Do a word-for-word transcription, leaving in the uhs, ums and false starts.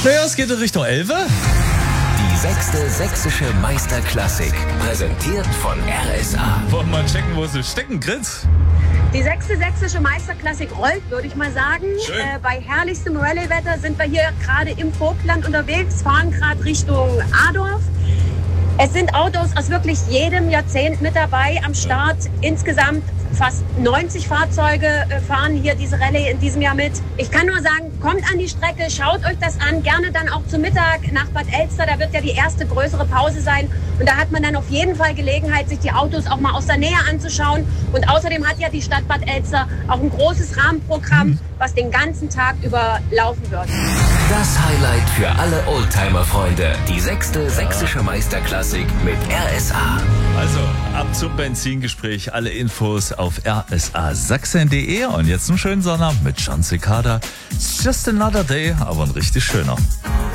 Naja, es geht in Richtung Elfe. Die sechste sächsische Meisterklassik, präsentiert von R S A. Wollen wir mal checken, wo sie stecken, Gritz? Die sechste sächsische Meisterklassik rollt, würde ich mal sagen. Äh, bei herrlichstem Rallye-Wetter sind wir hier gerade im Vogtland unterwegs, fahren gerade Richtung Adorf. Es sind Autos aus wirklich jedem Jahrzehnt mit dabei am Start. Insgesamt fast neunzig Fahrzeuge äh, fahren hier diese Rallye in diesem Jahr mit. Ich kann nur sagen, kommt an die Strecke, schaut euch das an. Gerne dann auch zu Mittag nach Bad Elster. Da wird ja die erste größere Pause sein. Und da hat man dann auf jeden Fall Gelegenheit, sich die Autos auch mal aus der Nähe anzuschauen. Und außerdem hat ja die Stadt Bad Elster auch ein großes Rahmenprogramm, was den ganzen Tag über laufen wird. Das Highlight für alle Oldtimer-Freunde. Die sechste sächsische Meisterklassik mit R S A. Also, ab zum Benzingespräch. Alle Infos auf r s a sachsen punkt d e. Und jetzt einen schönen Sonnabend mit John Cicada. It's just another day, aber ein richtig schöner.